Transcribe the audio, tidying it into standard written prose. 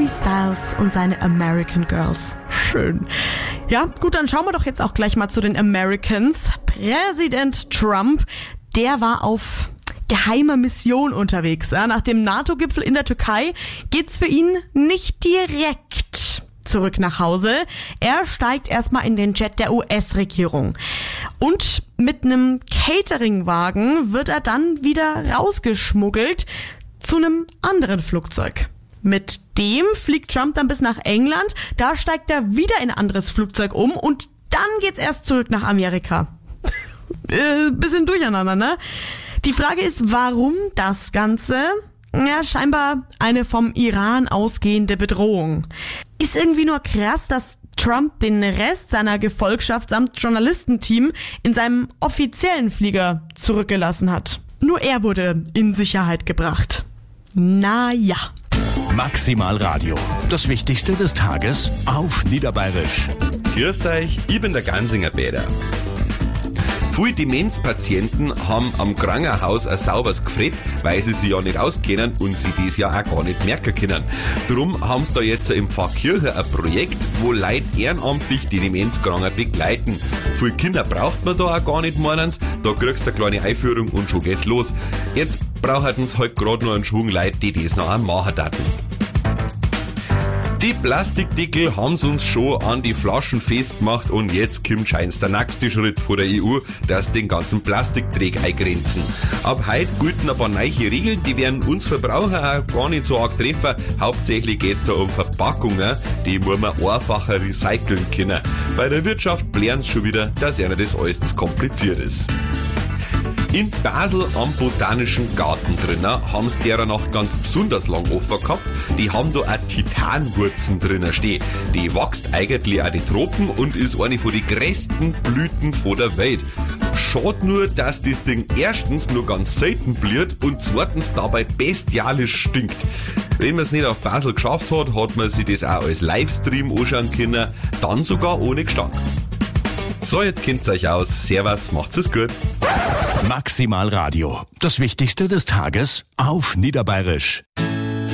Harry Styles und seine American Girls. Schön. Ja, gut, dann schauen wir doch jetzt auch gleich mal zu den Americans. Präsident Trump, der war auf geheimer Mission unterwegs. Ja, nach dem NATO-Gipfel in der Türkei geht's für ihn nicht direkt zurück nach Hause. Er steigt erstmal in den Jet der US-Regierung. Und mit einem Cateringwagen wird er dann wieder rausgeschmuggelt zu einem anderen Flugzeug. Mit dem fliegt Trump dann bis nach England. Da steigt er wieder in ein anderes Flugzeug um und dann geht's erst zurück nach Amerika. Bisschen durcheinander, ne? Die Frage ist, warum das Ganze? Ja, scheinbar eine vom Iran ausgehende Bedrohung. Ist irgendwie nur krass, dass Trump den Rest seiner Gefolgschaft samt Journalistenteam in seinem offiziellen Flieger zurückgelassen hat. Nur er wurde in Sicherheit gebracht. Naja. Maximal Radio. Das Wichtigste des Tages auf Niederbayerisch. Grüß euch, ich bin der Gansinger Bäder. Viele Demenzpatienten haben am Krankenhaus ein sauberes Gefret, weil sie sich ja nicht auskennen und sie das ja auch gar nicht merken können. Darum haben sie da jetzt im Pfarrkirche ein Projekt, wo Leute ehrenamtlich die Demenzkranken begleiten. Viele Kinder braucht man da auch gar nicht, meinen sie. Da kriegst du eine kleine Einführung und schon geht's los. Jetzt brauchen sie halt gerade noch einen Schwung Leute, die das noch einmal machen daten. Die Plastikdeckel haben sie uns schon an die Flaschen festgemacht und jetzt kommt scheinbar der nächste Schritt von der EU, dass den ganzen Plastikträg eingrenzen. Ab heute gelten ein paar neue Regeln, die werden uns Verbraucher auch gar nicht so arg treffen. Hauptsächlich geht's da um Verpackungen, die muss man einfacher recyceln können. Bei der Wirtschaft blären sie schon wieder, dass ihnen das alles zu kompliziert ist. In Basel am Botanischen Garten drinnen haben sie derer noch ganz besonders lang offen gehabt. Die haben da auch Titanwurzen drinnen stehen. Die wächst eigentlich auch die Tropen und ist eine von den größten Blüten von der Welt. Schade nur, dass das Ding erstens nur ganz selten blüht und zweitens dabei bestialisch stinkt. Wenn man es nicht auf Basel geschafft hat, hat man sich das auch als Livestream anschauen können, dann sogar ohne Gestank. So, jetzt kennt's euch aus. Servus, macht's es gut. Maximal Radio. Das Wichtigste des Tages auf Niederbayerisch.